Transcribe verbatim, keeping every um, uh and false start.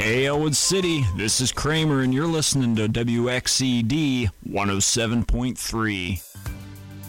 Hey, Elwood City, this is Kramer, and you're listening to W X E D one oh seven point three.